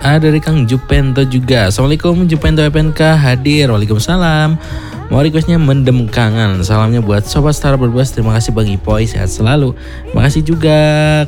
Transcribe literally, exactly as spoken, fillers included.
Ada dari Kang Jupento juga. Assalamualaikum Jupento F N K hadir. Waalaikumsalam. Mau requestnya mendem kangen. Salamnya buat Sobat Setara Berbuas. Terima kasih Bang Ipoy, sehat selalu. Terima kasih juga